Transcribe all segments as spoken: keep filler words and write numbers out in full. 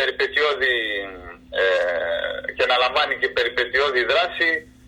περιπετειώδη ε, και να λαμβάνει και περιπετειώδη δράση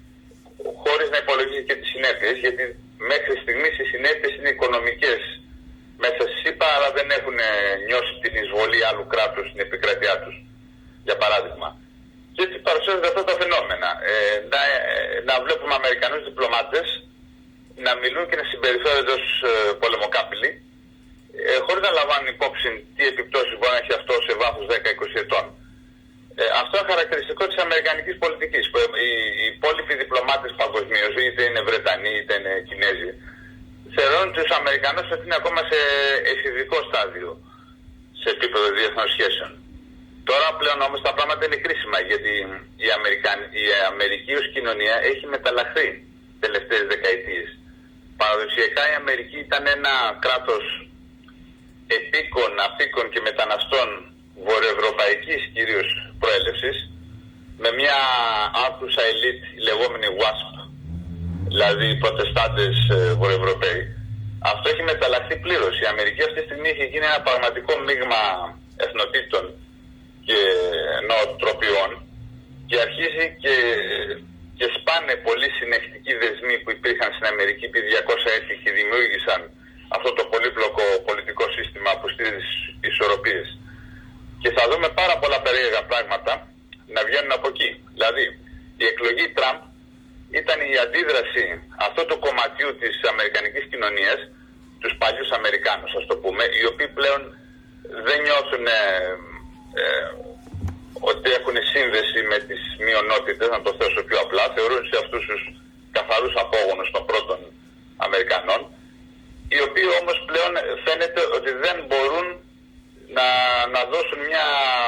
χωρίς να υπολογίζει και τις συνέπειες, γιατί μέχρι στιγμής οι συνέπειες είναι οικονομικές μέσα στη ΣΥΠΑ, αλλά δεν έχουν νιώσει την εισβολή άλλου κράτους στην επικράτειά τους, για παράδειγμα. Και έτσι παρουσιάζονται αυτά τα φαινόμενα. Ε, να, ε, να βλέπουμε Αμερικανούς διπλωμάτες να μιλούν και να συμπεριφέρονται ως ε, πολεμοκάπηλοι, ε, χωρίς να λαμβάνουν υπόψη τι επιπτώσεις μπορεί να έχει αυτό σε βάθος δέκα με είκοσι ετών. Ε, αυτό είναι χαρακτηριστικό της αμερικανικής πολιτικής. Που οι, οι υπόλοιποι διπλωμάτες παγκοσμίως, είτε είναι Βρετανοί είτε είναι Κινέζοι, θεωρούν τους Αμερικανούς ότι είναι ακόμα σε εφηβικό στάδιο σε επίπεδο διεθνών σχέσεων. Τώρα πλέον όμως τα πράγματα είναι κρίσιμα, γιατί η, Αμερικαν... η Αμερική ως κοινωνία έχει μεταλλαχθεί τις τελευταίες δεκαετίες. Παραδοσιακά η Αμερική ήταν ένα κράτος επίκων, απίκων και μεταναστών βορειοευρωπαϊκής κυρίως προέλευσης, με μια άκουσα ελίτ, η λεγόμενη WASP, δηλαδή οι προτεστάντες βορειοευρωπαίοι. Αυτό έχει μεταλλαχθεί πλήρως. Η Αμερική αυτή τη στιγμή έχει γίνει ένα πραγματικό μείγμα εθνοτήτων και νοοτροπιών και αρχίζει και, και σπάνε πολύ συνεχτικοί δεσμοί που υπήρχαν στην Αμερική επί διακόσια έτη και δημιούργησαν αυτό το πολύπλοκο πολιτικό σύστημα που στηρίζει τις ισορροπίες. Και θα δούμε πάρα πολλά περίεργα πράγματα να βγαίνουν από εκεί. Δηλαδή, η εκλογή Τραμπ ήταν η αντίδραση αυτού του κομματιού της αμερικανικής κοινωνίας, τους παλιούς Αμερικάνους, ας το πούμε, οι οποίοι πλέον δεν νιώθουν ε, ε, ότι έχουν σύνδεση με τις μειονότητες, να το θέσω πιο απλά, θεωρούν σε αυτούς τους καθαρούς απόγονους των πρώτων Αμερικανών, οι οποίοι όμως πλέον φαίνεται ότι δεν μπορούν να, να, δώσουν μια,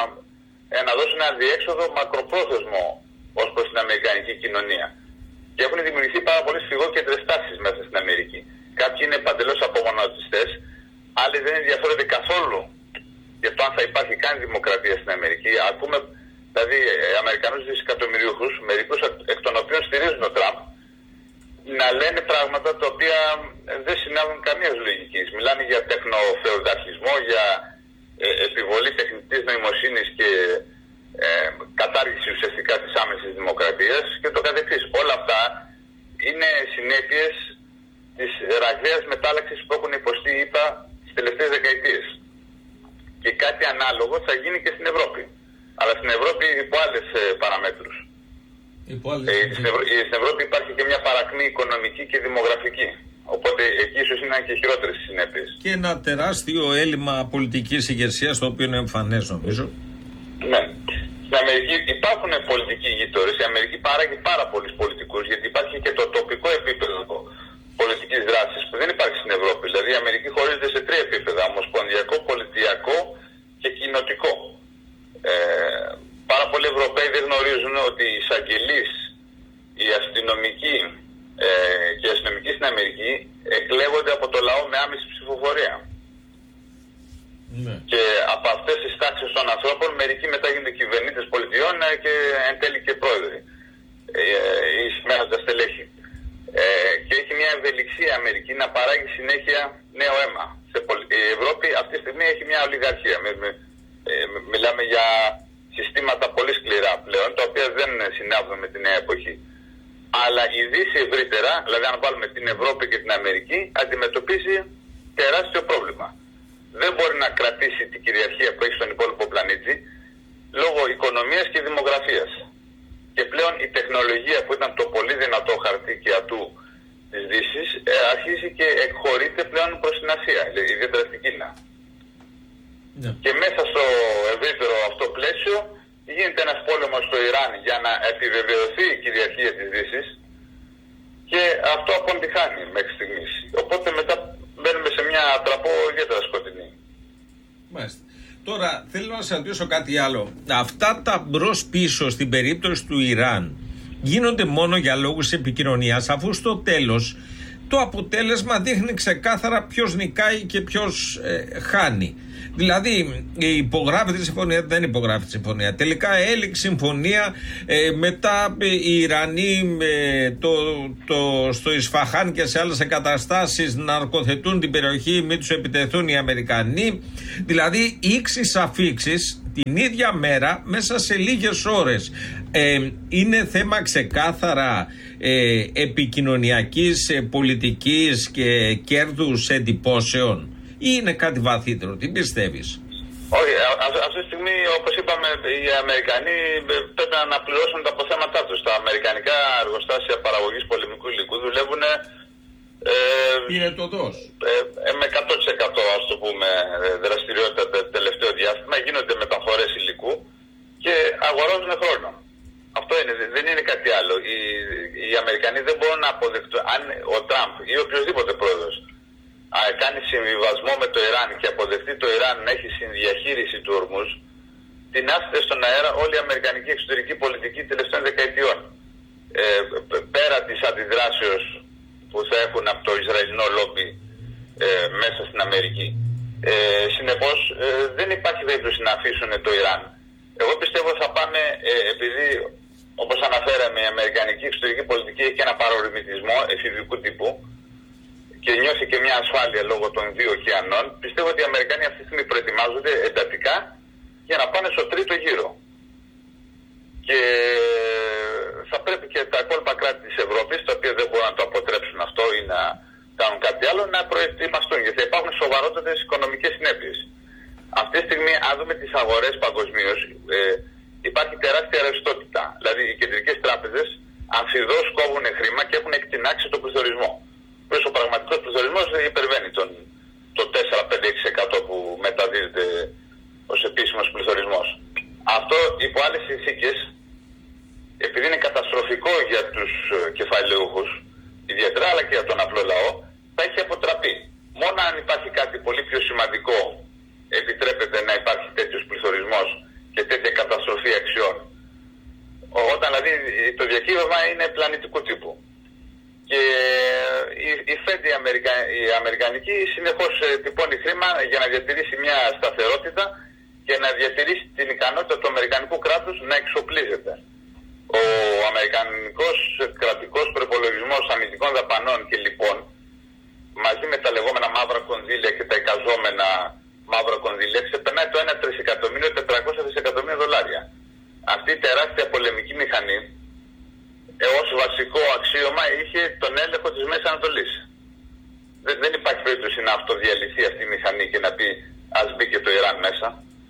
να δώσουν ένα διέξοδο μακροπρόθεσμο ως προς την αμερικανική κοινωνία. Και έχουν δημιουργηθεί πάρα πολλές φυγόκεντρες τάσεις μέσα στην Αμερική. Κάποιοι είναι παντελώς απογονωτιστές, άλλοι δεν ενδιαφέρονται καθόλου για το αν θα υπάρχει καν δημοκρατία στην Αμερική. Ακούμε δηλαδή Αμερικανούς δισεκατομμυριούχους, μερικούς εκ των οποίων στηρίζουν τον Τραμπ, να λένε πράγματα τα οποία δεν συνάδουν καμία λογική. Μιλάνε για τεχνοφεουδαρχισμό, για ε, επιβολή τεχνητής νοημοσύνης και ε, κατάργηση ουσιαστικά της άμεσης δημοκρατίας και το καθεξής. Όλα αυτά είναι συνέπειες της ραγδαίας μετάλλαξης που έχουν υποστεί, είπα, τις τελευταίες δεκαετίες. Και κάτι ανάλογο θα γίνει και στην Ευρώπη. Αλλά στην Ευρώπη υπό άλλες ε, παραμέτρους. Υπό άλλες... Ε, στην, Ευρω... στην Ευρώπη υπάρχει και μια παρακμή οικονομική και δημογραφική. Οπότε εκεί ίσως είναι και χειρότερες συνέπειες. Και ένα τεράστιο έλλειμμα πολιτικής ηγεσίας, το οποίο είναι εμφανές, νομίζω. Ναι. Στην Αμερική υπάρχουν πολιτικοί ηγητόρες. Η Αμερική παράγει πάρα πολλούς πολιτικούς, γιατί υπάρχει και το τοπικό επίπεδο πολιτικής δράσης που δεν υπάρχει στην Ευρώπη. Δηλαδή η Αμερική χωρίζεται σε τρία επίπεδα: ομοσπονδιακό, πολιτιακό και κοινοτικό. Ε, πάρα πολλοί Ευρωπαίοι δεν γνωρίζουν ότι οι εισαγγελείς, οι αστυνομικοί ε, και οι αστυνομικοί στην Αμερική εκλέγονται από το λαό με άμεση ψηφοφορία. Ναι. Και από αυτές τις τάξεις των ανθρώπων, μερικοί μετά γίνονται κυβερνήτες πολιτιών και εν τέλει και πρόεδροι ή ε, σημαίνοντα στελέχη. Ε, και έχει μια ευελιξία η Αμερική να παράγει συνέχεια νέο αίμα. Σε πολι... Η Ευρώπη αυτή τη στιγμή έχει μια ολιγαρχία. Με, με, ε, μιλάμε για συστήματα πολύ σκληρά πλέον, τα οποία δεν συνάδουν με τη νέα εποχή. Αλλά η Δύση ευρύτερα, δηλαδή αν βάλουμε την Ευρώπη και την Αμερική, αντιμετωπίζει τεράστιο πρόβλημα. Δεν μπορεί να κρατήσει την κυριαρχία που έχει στον υπόλοιπο πλανήτη λόγω οικονομίας και δημογραφίας. Και πλέον η τεχνολογία που ήταν το πολύ δυνατό χαρτί και ατού της Δύσης ε, αρχίζει και εκχωρείται πλέον προς την Ασία, ιδιαίτερα στην Κίνα. Yeah. Και μέσα στο ευρύτερο αυτό πλαίσιο γίνεται ένας πόλεμος στο Ιράν για να επιβεβαιωθεί η κυριαρχία της Δύσης και αυτό αποτυχάνει μέχρι στιγμής. Οπότε μετά μπαίνουμε σε μια τραπό ιδιαίτερα σκοτεινή. Μάλιστα. Τώρα θέλω να σας ρωτήσω κάτι άλλο. Αυτά τα μπρος πίσω στην περίπτωση του Ιράν γίνονται μόνο για λόγους επικοινωνίας, αφού στο τέλος το αποτέλεσμα δείχνει ξεκάθαρα ποιος νικάει και ποιος ε, χάνει. Δηλαδή, υπογράφει τη συμφωνία, δεν υπογράφει τη συμφωνία. Τελικά έληξε συμφωνία, ε, μετά οι Ιρανοί ε, το, το, στο Ισφαχάν και σε άλλες εγκαταστάσεις ναρκοθετούν την περιοχή, μην τους επιτεθούν οι Αμερικανοί. Δηλαδή, ήξεις αφήξεις την ίδια μέρα μέσα σε λίγες ώρες. Ε, είναι θέμα ξεκάθαρα ε, επικοινωνιακής, ε, πολιτικής και κέρδους εντυπώσεων, ή είναι κάτι βαθύτερο? Τι πιστεύεις? Όχι, αυτή τη στιγμή, όπως είπαμε, οι Αμερικανοί πρέπει να αναπληρώσουν τα αποθέματά τους. Τα αμερικανικά εργοστάσια παραγωγής πολεμικού υλικού δουλεύουν ε, είναι το δός. Ε, με εκατό τοις εκατό, ας το πούμε, δραστηριότητα το τελευταίο διάστημα. Γίνονται μεταφορές υλικού και αγοράζουν χρόνο. Αυτό είναι, δεν είναι κάτι άλλο. Οι, οι Αμερικανοί δεν μπορούν να αποδεχτούν, αν ο Τραμπ ή οποιοδήποτε πρόεδρος κάνει συμβιβασμό με το Ιράν και αποδεχτεί το Ιράν να έχει συνδιαχείριση του Ορμούζ, τεινάσσεται στον αέρα όλη η αμερικανική εξωτερική πολιτική τελευταίων δεκαετιών. Ε, πέρα της αντιδράσεως που θα έχουν από το Ισραηλινό λόμπι ε, μέσα στην Αμερική. Ε, συνεπώς ε, δεν υπάρχει περίπτωση να αφήσουν το Ιράν. Εγώ πιστεύω θα πάμε, ε, επειδή όπως αναφέραμε η αμερικανική εξωτερική πολιτική έχει ένα παρορμητισμό εφηβικού τύπου και νιώθει και μια ασφάλεια λόγω των δύο ωκεανών, πιστεύω ότι οι Αμερικανοί αυτή τη στιγμή προετοιμάζονται εντατικά για να πάνε στο τρίτο γύρο. Και θα πρέπει και τα υπόλοιπα κράτη της Ευρώπης, τα οποία δεν μπορούν να το αποτρέψουν αυτό ή να κάνουν κάτι άλλο, να προετοιμαστούν, γιατί θα υπάρχουν σοβαρότατες οικονομικές συνέπειες. Αυτή τη στιγμή, αν δούμε τις αγορές παγκοσμίως, ε, υπάρχει τεράστια ρευστότητα. Δηλαδή, οι κεντρικές τράπεζες αμφιδώς κόβουν χρήμα και έχουν εκτινάξει τον πληθωρισμό. Ο πραγματικός πληθωρισμός υπερβαίνει τον, το τέσσερα πέντε έξι τοις εκατό που μεταδίδεται ως επίσημος πληθωρισμός. Αυτό υπό άλλες συνθήκες, επειδή είναι καταστροφικό για τους κεφαλαιούχους, ιδιαίτερα αλλά και για τον απλό λαό, θα έχει αποτραπεί. Μόνο αν υπάρχει κάτι πολύ πιο σημαντικό, επιτρέπεται να υπάρχει τέτοιος πληθωρισμός και τέτοια καταστροφή αξιών. Όταν δηλαδή το διακύβευμα είναι πλανητικού τύπου. Και η, η Fed, η, Αμερικα, η Αμερικανική, συνεχώς τυπώνει χρήμα για να διατηρήσει μια σταθερότητα και να διατηρήσει την ικανότητα του Αμερικανικού κράτους να εξοπλίζεται. Ο Αμερικανικός κρατικός προϋπολογισμός αμυντικών δαπανών και λοιπόν, μαζί με τα λεγόμενα μαύρα κονδύλια και τα εικαζόμενα μαύρα κονδύλια, ξεπερνάει το ένα τρισεκατομμύριο τετρακόσια δισεκατομμύρια δολάρια. Αυτή η τεράστια πολεμική μηχανή ως βασικό αξίωμα είχε τον έλεγχο της Μέσης Ανατολής. Δεν, δεν υπάρχει περίπτωση να αυτοδιαλυθεί αυτή η μηχανή και να πει ας μπει και το Ιράν μέσα.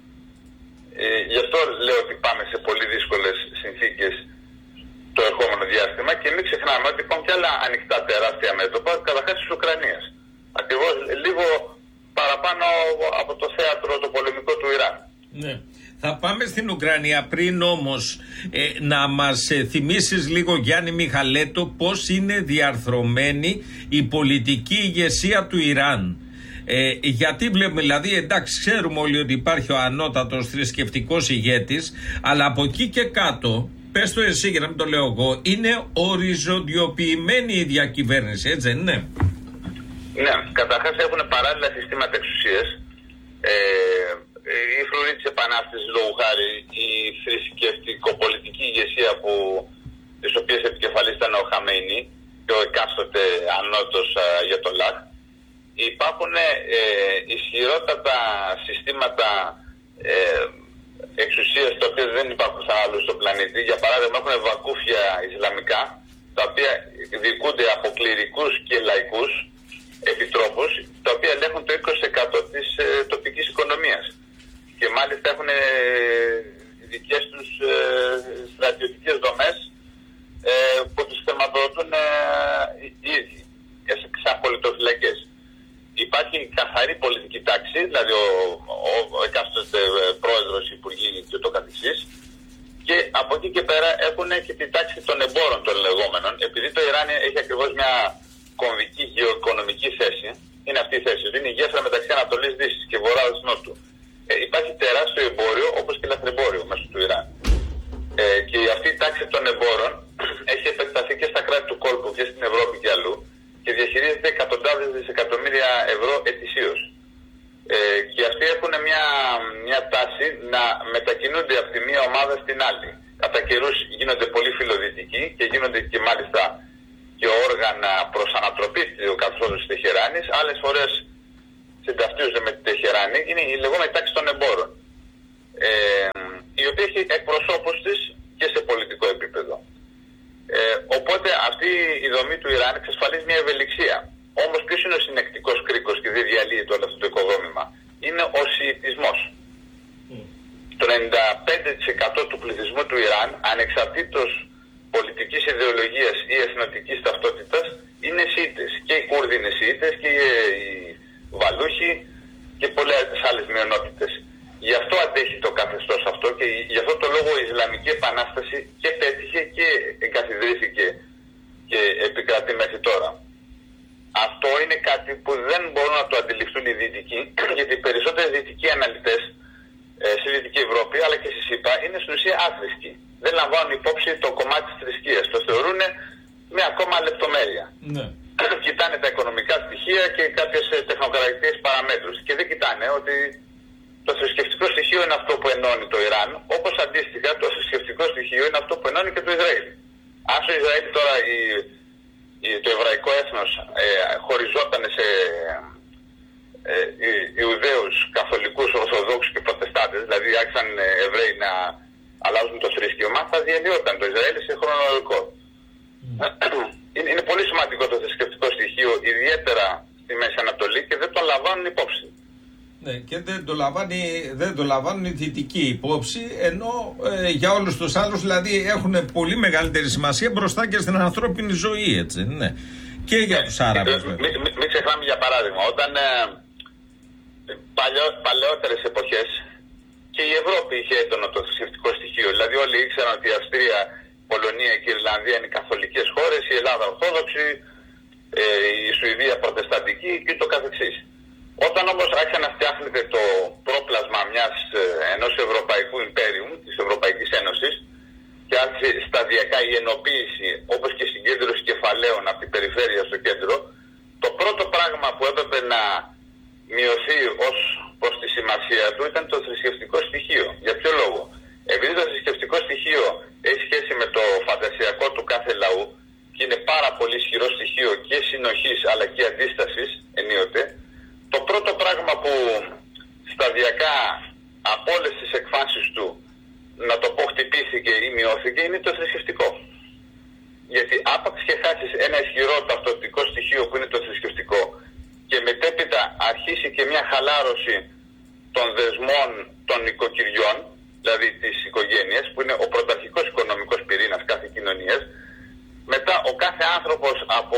Ε, γι' αυτό λέω ότι πάμε σε πολύ δύσκολες συνθήκες το ερχόμενο διάστημα και μην ξεχνάμε ότι υπάρχουν και άλλα ανοιχτά τεράστια μέτωπα, καταρχάς της Ουκρανίας. Ακριβώς λίγο παραπάνω από το θέατρο το πολεμικό του Ιράν. Ναι. Θα πάμε στην Ουκρανία, πριν όμως ε, να μας ε, θυμίσεις λίγο, Γιάννη Μιχαλέτο, πώς είναι διαρθρωμένη η πολιτική ηγεσία του Ιράν. Ε, γιατί βλέπουμε, δηλαδή, εντάξει, ξέρουμε όλοι ότι υπάρχει ο ανώτατος θρησκευτικός ηγέτης, αλλά από εκεί και κάτω, πες το εσύ για να μην το λέω εγώ, είναι οριζοντιοποιημένη η διακυβέρνηση, έτσι δεν είναι? Ναι, καταρχάς έχουν παράλληλα συστήματα εξουσίας. Ε, η φρουρή της Επανάστασης, λόγου χάρη, η θρησκευτικοπολιτική ηγεσία που, της οποίας επικεφαλής ήταν ο Χαμέινι και ο εκάστοτε ανώτος Αγιατολάχ. Υπάρχουν ε, ισχυρότατα συστήματα ε, εξουσίας τα οποία δεν υπάρχουν σαν άλλους στον πλανήτη. Για παράδειγμα, έχουν βακούφια Ισλαμικά, τα οποία διοικούνται από κληρικούς και λαϊκούς επιτρόπους, τα οποία ελέγχουν το είκοσι τοις εκατό της ε, τοπικής οικονομίας. Και μάλιστα έχουν ε, δικές τους ε, στρατιωτικές δομές ε, που τους χρηματοδοτούν ε, οι ίδιοι, σαν πολιτοφυλακές. Υπάρχει καθαρή πολιτική τάξη, δηλαδή ο, ο, ο εκάστοτε πρόεδρος, υπουργοί και το καθεξής. Και από εκεί και πέρα έχουν και τη τάξη των εμπόρων των λεγόμενων, επειδή το Ιράν έχει ακριβώς μια κομβική γεωοικονομική θέση. Είναι αυτή η θέση, είναι η γέφυρα μεταξύ Ανατολής Δύσης και Βορράς Νότου. Ε, υπάρχει τεράστιο εμπόριο, όπως και λαθρεμπόριο μέσω του Ιράν. Ε, και αυτή η τάξη των εμπόρων έχει επεκταθεί και στα κράτη του κόλπου και στην Ευρώπη και αλλού και διαχειρίζεται εκατοντάδες δισεκατομμύρια ευρώ ετησίως. Ε, και αυτοί έχουν μια μετακινούνται από τη μία ομάδα στην άλλη. Κατά καιρούς γίνονται πολύ φιλοδυτικοί και γίνονται και μάλιστα και όργανα προς ανατροπή του καθόλου της Τεχεράνης. Άλλες φορές συνταυτίζονται με τη Τεχεράνη. Είναι η λεγόμενη τάξη των εμπόρων, ε, η οποία έχει εκπροσώπους της και σε πολιτικό επίπεδο. Ε, οπότε αυτή η δομή του Ιράν εξασφαλίζει μια ευελιξία. Όμως ποιος είναι ο συνεκτικός κρίκος και δεν διαλύεται όλο αυτό το οικοδόμημα? Είναι ο σιητισμός. Mm. Το ενενήντα πέντε τοις εκατό του πληθυσμού του Ιράν, ανεξαρτήτως πολιτικής ιδεολογίας ή εθνοτικής ταυτότητας, είναι Σιήτες. Και οι Κούρδοι είναι Σιήτες και οι Βαλούχοι και πολλές άλλες μειονότητες. Γι' αυτό αντέχει το καθεστώς αυτό και γι' αυτό το λόγο η Ισλαμική Επανάσταση και πέτυχε και εγκαθιδρύθηκε και επικρατεί μέχρι τώρα. Αυτό είναι κάτι που δεν μπορούν να το αντιληφθούν οι δυτικοί, γιατί οι περισσότεροι δυτικοί αναλυτές ε, στη Δυτική Ευρώπη αλλά και στη ΣΥΠΑ είναι στην ουσία άθρησκοι. Δεν λαμβάνουν υπόψη το κομμάτι της θρησκείας. Το θεωρούν μια ακόμα λεπτομέρεια. Ναι. Κοιτάνε τα οικονομικά στοιχεία και κάποιες τεχνοκρατικές παραμέτρους. Και δεν κοιτάνε ότι το θρησκευτικό στοιχείο είναι αυτό που ενώνει το Ιράν, όπως αντίστοιχα το θρησκευτικό στοιχείο είναι αυτό που ενώνει και το Ισραήλ. Αν στο Ισραήλ τώρα η, η, το εβραϊκό έθνος ε, χωριζόταν σε ε, ε, Ιουδαίους, Καθολικούς, Ορθοδόξους και Προτεστάντες, δηλαδή άρχισαν ε, Εβραίοι να αλλάζουν το θρησκείωμα, θα διαλύονταν το Ισραήλ σε χρονολογικό. Mm. Είναι, είναι πολύ σημαντικό το θρησκευτικό στοιχείο, ιδιαίτερα στη Μέση Ανατολή, και δεν το λαμβάνουν υπόψη. Ναι, και δεν το, λαμβάνει, δεν το λαμβάνουν οι δυτικοί υπόψη, ενώ ε, για όλους τους άλλους δηλαδή έχουν πολύ μεγαλύτερη σημασία μπροστά και στην ανθρώπινη ζωή, έτσι, ναι. Και για τους Άραβες. Μην μη, μη, μη ξεχνάμε για παράδειγμα, όταν ε, παλαιό, παλαιότερες εποχές και η Ευρώπη είχε έντονο το θρησκευτικό στοιχείο, δηλαδή όλοι ήξεραν ότι η Αυστρία, η Πολωνία και η Ιρλανδία είναι καθολικές χώρες, η Ελλάδα Ορθόδοξη, ε, η Σουηδία Προτεσταντική και το καθεξής. Όταν όμως άρχισε να φτιάχνεται το πρόπλασμα μιας, ενός ευρωπαϊκού ιμπέριου, της Ευρωπαϊκής Ένωσης, και άρχισε σταδιακά η ενοποίηση, όπως και η συγκέντρωση κεφαλαίων από την περιφέρεια στο κέντρο, το πρώτο πράγμα που έπρεπε να μειωθεί ως προς τη σημασία του ήταν το θρησκευτικό στοιχείο. Για ποιο λόγο? Επειδή το θρησκευτικό στοιχείο έχει σχέση με το φαντασιακό του κάθε λαού και είναι πάρα πολύ ισχυρό στοιχείο και συνοχής αλλά και αντίστασης ενίοτε, το πρώτο πράγμα που σταδιακά από όλες τις εκφάνσεις του, να το πω, χτυπήθηκε ή μειώθηκε, είναι το θρησκευτικό. Γιατί άπαξ και χάσεις ένα ισχυρό ταυτοτικό στοιχείο που είναι το θρησκευτικό και μετέπειτα αρχίσει και μια χαλάρωση των δεσμών των οικοκυριών, δηλαδή της οικογένειας, που είναι ο πρωταρχικός οικονομικός πυρήνας κάθε κοινωνίας, μετά ο κάθε άνθρωπος από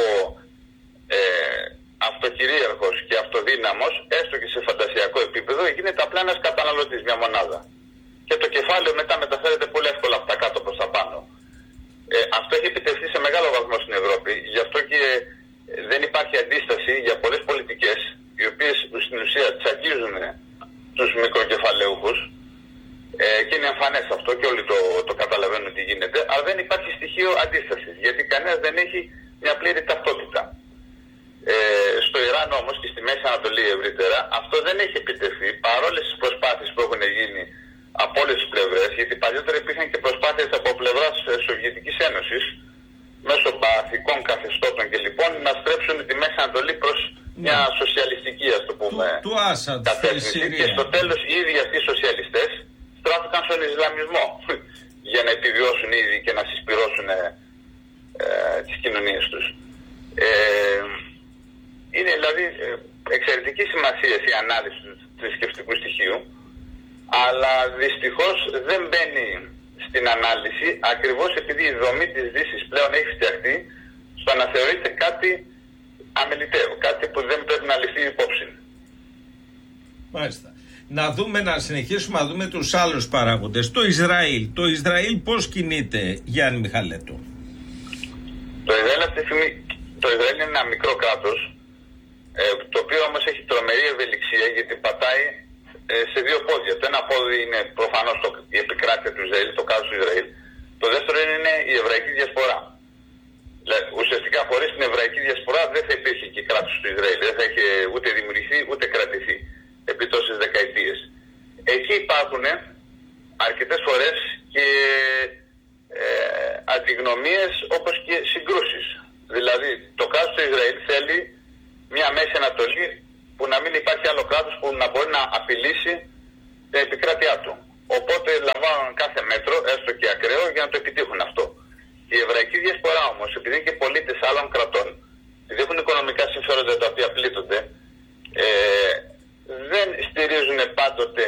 ε, αυτοκυρίαρχος και αυτοδύναμος, έστω και σε φαντασιακό επίπεδο, γίνεται απλά ένας καταναλωτής, μια μονάδα. Και το κεφάλαιο μετά μεταφέρεται πολύ εύκολα από τα κάτω προς τα πάνω. Ε, αυτό έχει επιτευχθεί σε μεγάλο βαθμό στην Ευρώπη, γι' αυτό και δεν υπάρχει αντίσταση για πολλές πολιτικές, οι οποίες στην ουσία τσακίζουν τους μικροκεφαλαίουχους, ε, και είναι εμφανές αυτό και όλοι το, το καταλαβαίνουν τι γίνεται, αλλά δεν υπάρχει στοιχείο αντίστασης, γιατί κανένας δεν έχει μια πλήρη ταυτότητα. Ε, στο Ιράν όμως και στη Μέση Ανατολή ευρύτερα αυτό δεν έχει επιτευχθεί, παρόλες τις προσπάθειες που έχουν γίνει από όλες τις πλευρές, γιατί παλιότερα υπήρχαν και προσπάθειες από πλευράς Σοβιετικής Ένωσης μέσω παθητικών καθεστώτων και λοιπόν να στρέψουν τη Μέση Ανατολή προς μια ναι. σοσιαλιστική, ας το πούμε, του, του Άσαντ, κατεύθυνση, και στο τέλος οι ίδιοι αυτοί οι σοσιαλιστές στράφηκαν στον Ισλαμισμό για να επιβιώσουν ήδη και να συσπυρώσουν ε, ε, τις κοινωνίες τους. Ε, είναι δηλαδή εξαιρετική σημασία η ανάλυση του θρησκευτικού στοιχείου, αλλά δυστυχώς δεν μπαίνει στην ανάλυση ακριβώς επειδή η δομή της Δύσης πλέον έχει φτιαχτεί στο να θεωρείται κάτι αμεληταίο, κάτι που δεν πρέπει να ληφθεί υπόψη. Μάλιστα. Να δούμε, να συνεχίσουμε να δούμε τους άλλους παράγοντες. Το Ισραήλ. Το Ισραήλ πώς κινείται, Γιάννη Μιχαλέτου? Το Ισραήλ αυτή τη στιγμή, το Ισραήλ είναι ένα μικρό κράτος, ε, το οποίο όμως έχει τρομερή ευελιξία, γιατί πατάει ε, σε δύο πόδια. Το ένα πόδι είναι προφανώς το, η επικράτεια του Ισραήλ, το κράτος του Ισραήλ. Το δεύτερο είναι η εβραϊκή διασπορά. Δηλαδή, ουσιαστικά χωρίς την εβραϊκή διασπορά δεν θα υπήρχε και κράτος του Ισραήλ. Δεν θα είχε ούτε δημιουργηθεί ούτε κρατηθεί επί τόσες δεκαετίες. Εκεί υπάρχουν αρκετές φορές και ε, αντιγνωμίες όπως και συγκρούσεις. Δηλαδή το κράτος του Ισραήλ θέλει μια Μέση Ανατολή που να μην υπάρχει άλλο κράτος που να μπορεί να απειλήσει την επικράτειά του. Οπότε λαμβάνουν κάθε μέτρο, έστω και ακραίο, για να το επιτύχουν αυτό. Η εβραϊκή διασπορά όμως, επειδή είναι και πολίτες άλλων κρατών, επειδή έχουν οικονομικά συμφέροντα τα οποία πλήττονται, ε, δεν στηρίζουν πάντοτε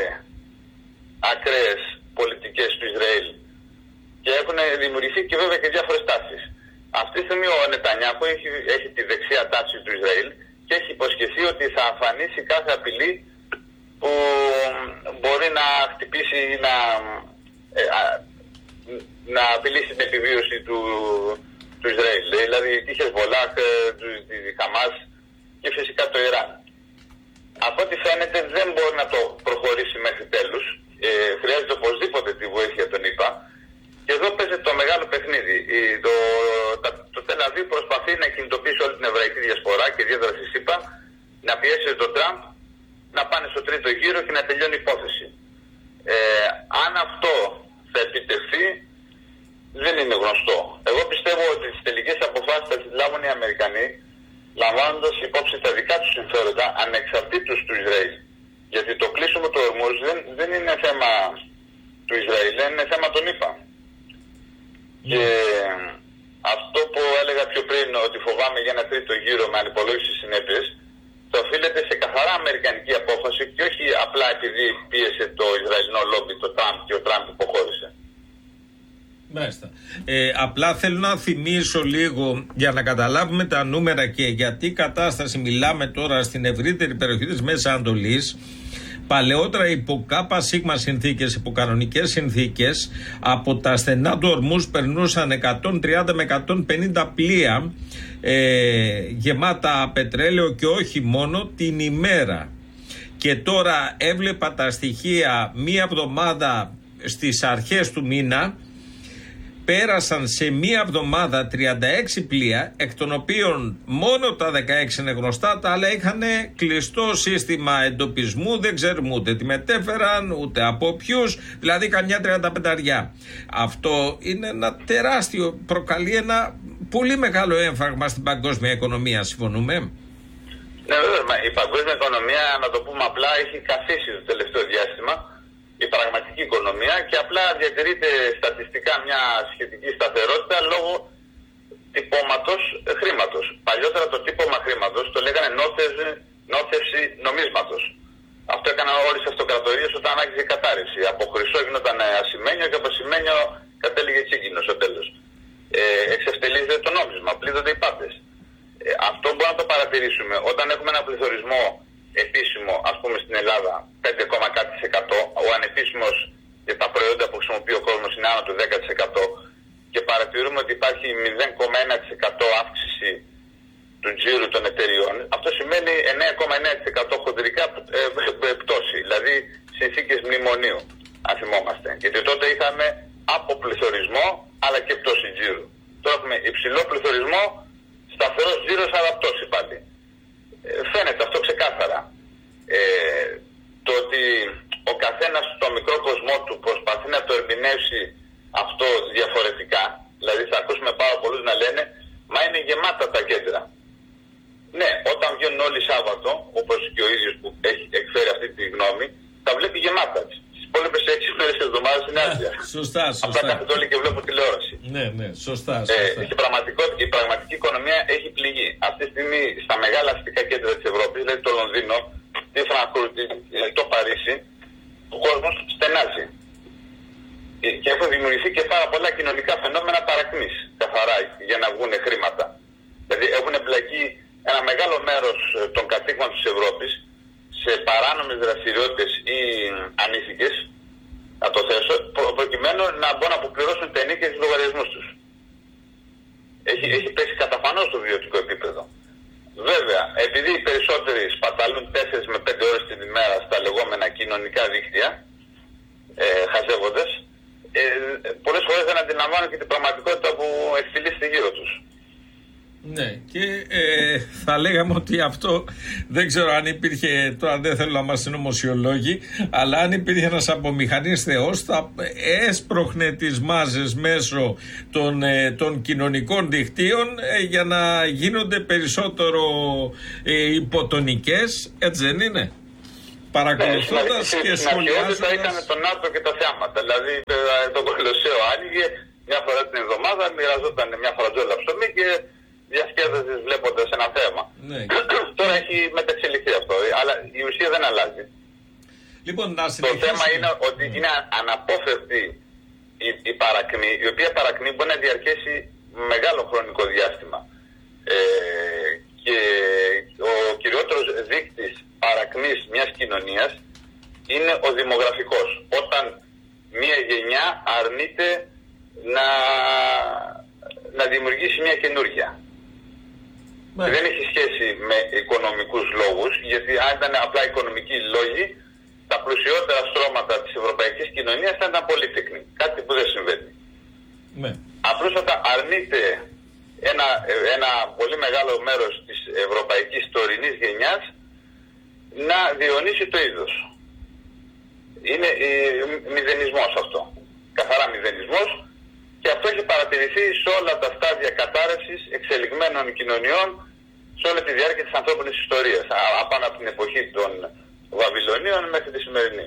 ακραίες πολιτικές του Ισραήλ. Και έχουν δημιουργηθεί και βέβαια και διάφορες τάσεις. Αυτή τη στιγμή ο Νετανιάχου έχει, έχει τη δεξιά τάξη του Ισραήλ και έχει υποσχεθεί ότι θα αφανίσει κάθε απειλή που μπορεί να χτυπήσει ή να, ε, α, να απειλήσει την επιβίωση του, του Ισραήλ. Δηλαδή τη Χεσβολάχ, τη Χαμάς και φυσικά το Ιράν. Από ό,τι φαίνεται δεν μπορεί να το προχωρήσει μέχρι τέλους. Ε, χρειάζεται οπωσδήποτε τη βοήθεια των ΗΠΑ. Και εδώ παίζεται το μεγάλο παιχνίδι. Το, το, το Τελ Αβίβ προσπαθεί να κινητοποιήσει όλη την εβραϊκή διασπορά και ιδιαίτερα στη ΣΥΠΑ, να πιέσει τον Τραμπ να πάνε στο τρίτο γύρο και να τελειώνει η υπόθεση. Ε, αν αυτό θα επιτευχθεί, δεν είναι γνωστό. Εγώ πιστεύω ότι τις τελικές αποφάσεις θα τις λάβουν οι Αμερικανοί, λαμβάνοντας υπόψη τα δικά τους συμφέροντα ανεξαρτήτως του Ισραήλ. Γιατί το κλείσιμο του Ορμούζ δεν, δεν είναι θέμα του Ισραήλ, είναι θέμα των ΗΠΑ. Mm. Και αυτό που έλεγα πιο πριν, ότι φοβάμαι για ένα τρίτο γύρο με ανυπολόγιστες συνέπειες, το οφείλεται σε καθαρά αμερικανική απόφαση και όχι απλά επειδή πίεσε το Ισραηλινό λόμπι, το Τραμπ, και ο Τραμπ υποχώρησε. Μάλιστα. Ε, απλά θέλω να θυμίσω λίγο για να καταλάβουμε τα νούμερα και γιατί κατάσταση μιλάμε τώρα στην ευρύτερη περιοχή της Μέσης Ανατολής. Παλαιότερα υπό ΚΑΠΑ σίγμα συνθήκες, υπό κανονικές συνθήκες, από τα στενά του Ορμούζ περνούσαν εκατόν τριάντα με εκατόν πενήντα πλοία ε, γεμάτα πετρέλαιο και όχι μόνο την ημέρα. Και τώρα έβλεπα τα στοιχεία μία εβδομάδα στις αρχές του μήνα, πέρασαν σε μία εβδομάδα τριάντα έξι πλοία, εκ των οποίων μόνο τα δεκαέξι είναι γνωστά, τα άλλα είχαν κλειστό σύστημα εντοπισμού, δεν ξέρουμε ούτε τι μετέφεραν, ούτε από ποιους, δηλαδή καμιά τριάντα πενταριά. Αυτό είναι ένα τεράστιο, προκαλεί ένα πολύ μεγάλο έμφραγμα στην παγκόσμια οικονομία, συμφωνούμε? Ναι, βέβαια, η παγκόσμια οικονομία, να το πούμε απλά, έχει καθίσει το τελευταίο διάστημα. Η πραγματική οικονομία και απλά διατηρείται στατιστικά μια σχετική σταθερότητα λόγω τυπώματος χρήματος. Παλιότερα το τύπωμα χρήματος το λέγανε νόθευση, νόθευση νομίσματος. Αυτό έκαναν όλες οι αυτοκρατορίες όταν άρχισε η κατάρρευση. Από χρυσό γινόταν ασημένιο και από ασημένιο κατέληγε τσίγκινο στο τέλος. Ε, εξευτελίζεται το νόμισμα, πλήττονται οι πάντες. Ε, αυτό μπορούμε να το παρατηρήσουμε όταν έχουμε ένα πληθωρισμό επίσημο, ας πούμε στην Ελλάδα, πέντε κόμμα κάτι τοις εκατό, ο ανεπίσημος για τα προϊόντα που χρησιμοποιεί ο κόσμος είναι άνω του δέκα τοις εκατό και παρατηρούμε ότι υπάρχει μηδέν κόμμα ένα τοις εκατό αύξηση του τζίρου των εταιριών, αυτό σημαίνει εννέα κόμμα εννέα τοις εκατό χοντρικά ε, ε, πτώση, δηλαδή συνθήκες μνημονίου, αν θυμόμαστε. Γιατί τότε είχαμε αποπληθωρισμό αλλά και πτώση τζίρου. Τώρα έχουμε υψηλό πληθωρισμό, σταθερός τζίρος αλλά πτώση πάλι. Φαίνεται αυτό ξεκάθαρα. Ε, το ότι ο καθένας στο μικρό κοσμό του προσπαθεί να το ερμηνεύσει αυτό διαφορετικά, δηλαδή θα ακούσουμε πάρα πολλούς να λένε μα είναι γεμάτα τα κέντρα. Ναι, όταν βγαίνουν όλοι Σάββατο, όπως και ο ίδιος που έχει εκφέρει αυτή τη γνώμη, τα βλέπει γεμάτα. Τις υπόλοιπες έξι μέρες της εβδομάδας είναι άδεια. Σωστά, σωστά. Απλά κάθεται όλοι και βλέπω τηλεόραση. Ναι, ναι, σωστά, σωστά. Ε, η, πραγματικότητα, η πραγματική οικονομία έχει πληγεί. Αυτή τη στιγμή στα μεγάλα αστικά κέντρα της Ευρώπης, δηλαδή το Λονδίνο, τη Φραγκφούρτη, το Παρίσι, ο κόσμος στενάζει. Και έχουν δημιουργηθεί και πάρα πολλά κοινωνικά φαινόμενα παρακμής, καθαρά, για να βγουν χρήματα. Δηλαδή έχουν εμπλακεί ένα μεγάλο μέρος των κατοίκων της Ευρώπης σε παράνομες δραστηριότητες ή ανήθικες, να το θέσω, προκειμένου να μπορούν να αποπληρώσουν τα ενίκια και τους λογαριασμούς τους. Έχει, έχει πέσει καταφανώς στο βιωτικό επίπεδο. Βέβαια, επειδή οι περισσότεροι σπαταλούν τέσσερις με πέντε ώρες την ημέρα στα λεγόμενα κοινωνικά δίκτυα, ε, χαζεύοντας, ε, πολλές φορές δεν αντιλαμβάνουν και την πραγματικότητα που εκφυλίσσεται γύρω τους. Ναι, και ε, θα λέγαμε ότι αυτό δεν ξέρω αν υπήρχε, τώρα δεν θέλω να είμαστε νομοσιολόγοι, αλλά αν υπήρχε ένας απομηχανής θεός θα έσπροχνε τις μάζες μέσω των, ε, των κοινωνικών δικτύων ε, για να γίνονται περισσότερο ε, υποτονικές, έτσι δεν είναι? Παρακολουθώντας ναι, και σχολιάζοντας. Στην ήταν το ΝΑΤΟ και τα θέματα, δηλαδή το Κολοσσέο άνοιγε μια φορά την εβδομάδα, μοιραζόταν μια φρατζόλα ψωμί και διασκέδασες βλέποντας ένα θέμα. Ναι. Τώρα έχει μεταξελιχθεί αυτό, αλλά η ουσία δεν αλλάζει. Λοιπόν, να το θέμα είναι ότι mm. είναι αναπόφευκτη η, η παρακμή, η οποία παρακμή μπορεί να διαρκέσει μεγάλο χρονικό διάστημα. Ε, και ο κυριότερος δείκτης παρακμής μιας κοινωνίας είναι ο δημογραφικός. Όταν μια γενιά αρνείται να, να δημιουργήσει μια καινούργια. Ναι. Δεν έχει σχέση με οικονομικούς λόγους, γιατί αν ήταν απλά οικονομικοί λόγοι, τα πλουσιότερα στρώματα της ευρωπαϊκής κοινωνίας θα ήταν πολύτεκνοι. Κάτι που δεν συμβαίνει. Ναι. Απλούστατα αρνείται ένα, ένα πολύ μεγάλο μέρος της ευρωπαϊκής τωρινής γενιάς να διονύσει το είδος. Είναι ε, μηδενισμός αυτό. Καθαρά μηδενισμός, και αυτό έχει παρατηρηθεί σε όλα τα στάδια κατάρρευσης εξελιγμένων κοινωνιών σε όλη τη διάρκεια της ανθρώπινης ιστορίας, απάνω από την εποχή των Βαβυλωνίων μέχρι τη σημερινή.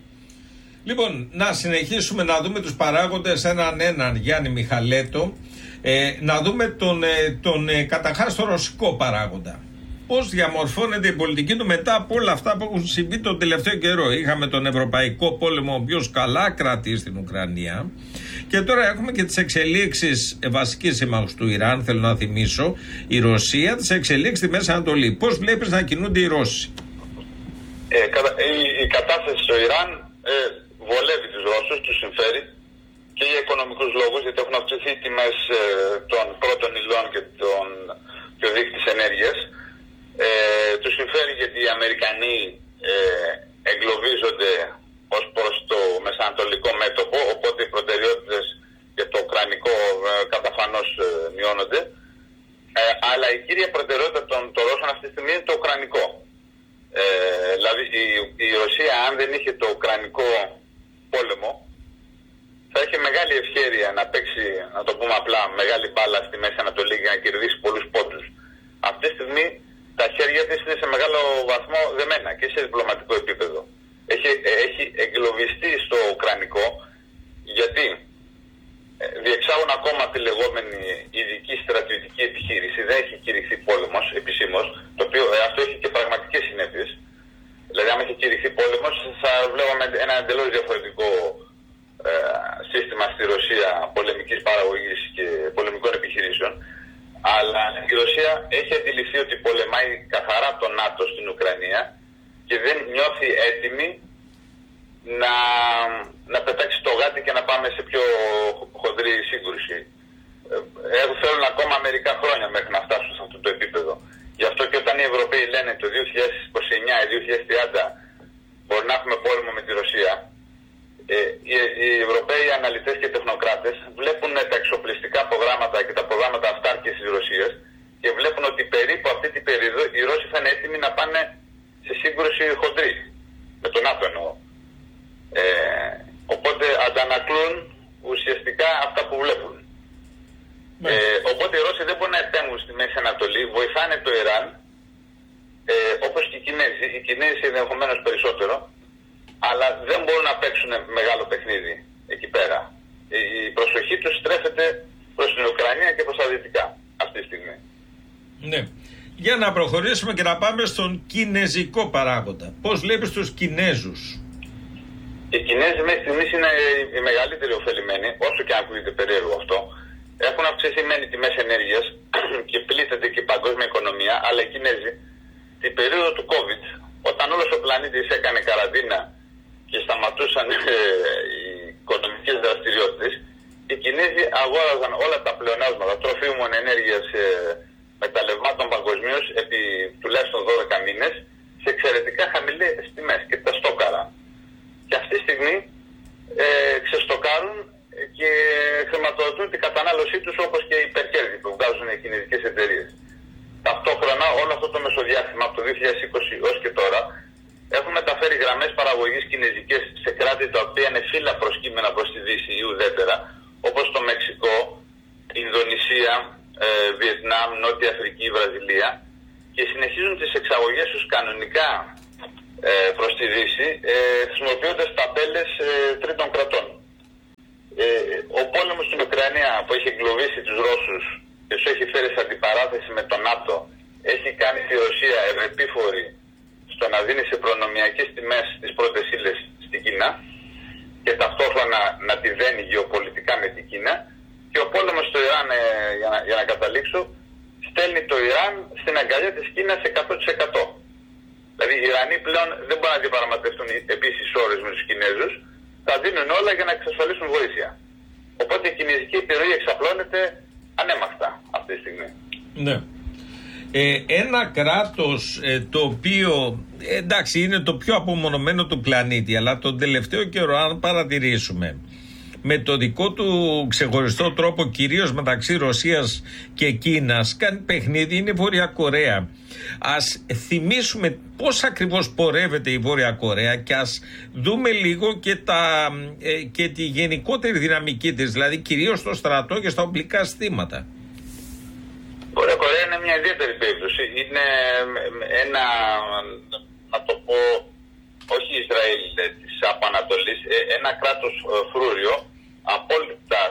Λοιπόν, να συνεχίσουμε να δούμε τους παράγοντες έναν έναν, Γιάννη Μιχαλέτο, ε, να δούμε τον, ε, τον ε, καταρχάς το ρωσικό παράγοντα. Πώς διαμορφώνεται η πολιτική του μετά από όλα αυτά που έχουν συμβεί τον τελευταίο καιρό. Είχαμε τον Ευρωπαϊκό Πόλεμο, ο οποίος καλά κρατεί στην Ουκρανία. Και τώρα έχουμε και τις εξελίξεις βασικής σύμμαχος του Ιράν, θέλω να θυμίσω, η Ρωσία, τις εξελίξεις στη Μέση Ανατολή. Πώς βλέπεις να κινούνται οι Ρώσοι? Ε, η, η κατάσταση στο Ιράν ε, βολεύει τους Ρώσους, τους συμφέρει και για οικονομικούς λόγους, γιατί έχουν αυξηθεί οι τιμές ε, των πρώτων υλών και, τον, και ο δείκτης ενέργειας. Ε, τους συμφέρει γιατί οι Αμερικανοί ε, εγκλωβίζονται ως προς το μεσανατολικό μέτωπο, οπότε οι προτεραιότητες για το ουκρανικό ε, καταφανώς ε, μειώνονται. Ε, αλλά η κύρια προτεραιότητα των, των Ρώσων αυτή τη στιγμή είναι το ουκρανικό. Ε, δηλαδή η, η Ρωσία, αν δεν είχε το ουκρανικό πόλεμο, θα είχε μεγάλη ευχέρεια να παίξει, να το πούμε απλά, μεγάλη μπάλα στη Μέση Ανατολή για να κερδίσει πολλούς πόντους. Αυτή τη στιγμή τα χέρια της είναι σε μεγάλο βαθμό δεμένα και σε διπλωματικό επίπεδο. Έχει, έχει εγκλωβιστεί στο ουκρανικό, γιατί διεξάγουν ακόμα τη λεγόμενη ειδική στρατιωτική επιχείρηση. Δεν έχει κηρυχθεί πόλεμος επισήμως, το οποίο ε, αυτό έχει και πραγματικές συνέπειες. Δηλαδή, αν έχει κηρυχθεί πόλεμος, θα βλέπαμε ένα εντελώς διαφορετικό ε, σύστημα στη Ρωσία πολεμικής παραγωγής και πολεμικών επιχειρήσεων. Αλλά η Ρωσία έχει αντιληφθεί ότι πολεμάει καθαρά το ΝΑΤΟ στην Ουκρανία και δεν νιώθει έτοιμη να, να πετάξει το γάτι και να πάμε σε πιο χοντρή σύγκρουση. Ε, θέλουν ακόμα μερικά χρόνια μέχρι να φτάσουν σε αυτό το επίπεδο. Γι' αυτό και όταν οι Ευρωπαίοι λένε το δύο χιλιάδες είκοσι εννιά ή δύο χιλιάδες τριάντα μπορεί να έχουμε πόλεμο με τη Ρωσία, ε, οι, οι Ευρωπαίοι αναλυτές και τεχνοκράτες βλέπουν τα εξοπλιστικά προγράμματα και τα προγράμματα αυτάρκειας της Ρωσίας και βλέπουν ότι περίπου αυτή την περίοδο οι Ρώσοι θα είναι έτοιμοι να πάνε σε σύγκρουση χοντρή. Με τον ΝΑΤΟ εννοώ. Ε, οπότε αντανακλούν ουσιαστικά αυτά που βλέπουν. Ναι. Ε, οπότε οι Ρώσοι δεν μπορούν να επέμβουν στη Μέση Ανατολή, βοηθάνε το Ιράν, ε, όπως και οι Κινέζοι. Οι Κινέζοι ενδεχομένως περισσότερο, αλλά δεν μπορούν να παίξουν μεγάλο παιχνίδι εκεί πέρα. Η προσοχή τους στρέφεται προς την Ουκρανία και προς τα δυτικά αυτή τη στιγμή. Ναι. Για να προχωρήσουμε και να πάμε στον κινέζικο παράγοντα. Πώς βλέπεις τους Κινέζους? Οι Κινέζοι μέχρι στιγμής είναι οι μεγαλύτεροι ωφελημένοι, όσο και αν ακούγεται περίεργο αυτό. Έχουν αυξηθεί μεν οι τιμές ενέργειας και πλήττεται και η παγκόσμια οικονομία, αλλά οι Κινέζοι την περίοδο του COVID, όταν όλος ο πλανήτης έκανε καραντίνα και σταματούσαν ε, οι οικονομικές δραστηριότητες, οι Κινέζοι αγόραζαν όλα τα πλεονάσματα τροφίμων, ενέργειας, ε, μεταλλευμάτων παγκοσμίως επί τουλάχιστον δώδεκα μήνες σε εξαιρετικά χαμηλές τιμές και τα στόκαρα. Και αυτή τη στιγμή ε, ξεστοκάρουν και χρηματοδοτούν την κατανάλωσή τους, όπως και οι υπερκέρδη που βγάζουν οι κινέζικες εταιρείες. Δύση ή ουδέτερα, όπως το Μεξικό, Ινδονησία, ε, Βιετνάμ, Νότια Αφρική, Βραζιλία, και συνεχίζουν τις εξαγωγές τους κανονικά ε, προς τη Δύση, ε, χρησιμοποιώντας ταμπέλες ε, τρίτων κρατών. Ε, ο πόλεμος στην Ουκρανία που έχει εγκλωβίσει τους Ρώσους και τους έχει φέρει σε αντιπαράθεση με τον ΝΑΤΟ, έχει κάνει τη Ρωσία ευεπίφορη στο να δίνει σε προνομιακές τιμές τις πρώτες ύλες στην Κίνα και ταυτόχρονα να τη δένει γεωπολιτικά με την Κίνα. Και ο πόλεμος στο Ιράν, ε, για, να, για να καταλήξω, στέλνει το Ιράν στην αγκαλιά της Κίνας εκατό τοις εκατό. Δηλαδή οι Ιρανοί πλέον δεν μπορούν να διαπραγματευτούν επίσης ώρες με τους Κινέζους, θα δίνουν όλα για να εξασφαλίσουν βοήθεια. Οπότε η κινέζικη επιρροή εξαπλώνεται ανέμακτα αυτή τη στιγμή. Ναι. Ε, ένα κράτος ε, το οποίο ε, εντάξει είναι το πιο απομονωμένο του πλανήτη, αλλά τον τελευταίο καιρό αν παρατηρήσουμε με το δικό του ξεχωριστό τρόπο, κυρίως μεταξύ Ρωσίας και Κίνας, κάνει παιχνίδι, είναι η Βόρεια Κορέα. Ας θυμίσουμε πώς ακριβώς πορεύεται η Βόρεια Κορέα και ας δούμε λίγο και, τα, ε, και τη γενικότερη δυναμική της, δηλαδή κυρίως στο στρατό και στα οπλικά συστήματα. Η Βόρεια Κορέα είναι μια ιδιαίτερη περίπτωση. Είναι ένα, να το πω, όχι Ισραήλ της Απανατολής, ένα κράτος φρούριο, απόλυτα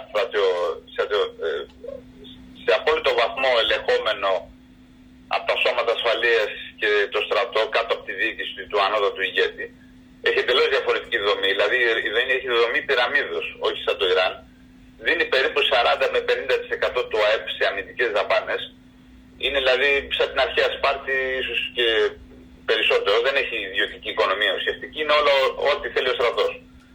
σε απόλυτο βαθμό ελεγχόμενο από τα σώματα ασφαλείας και το στρατό κάτω από τη διοίκηση του ανώτατου ηγέτη. Έχει εντελώς διαφορετική δομή, δηλαδή δεν έχει δομή πυραμίδος, όχι σαν το Ιράν. Δίνει περίπου σαράντα με πενήντα τοις εκατό του ΑΕΠ σε αμυντικές δαπάνες. Είναι δηλαδή σαν την αρχαία Σπάρτη, ίσως και περισσότερο. Δεν έχει ιδιωτική οικονομία ουσιαστική, είναι όλο ό,τι θέλει ο στρατός.